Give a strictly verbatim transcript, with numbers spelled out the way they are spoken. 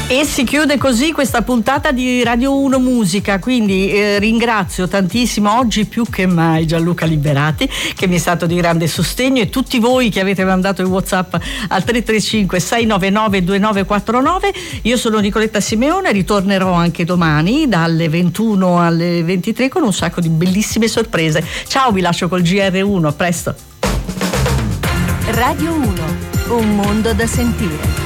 E si chiude così questa puntata di Radio uno Musica, quindi eh, ringrazio tantissimo oggi più che mai Gianluca Liberati, che mi è stato di grande sostegno, e tutti voi che avete mandato il WhatsApp al tre tre cinque sei nove nove due nove quattro nove. Io sono Nicoletta Simeone, ritornerò anche domani dalle ventuno alle ventitré con un sacco di bellissime sorprese. Ciao, vi lascio col G R uno, a presto. Radio uno, un mondo da sentire.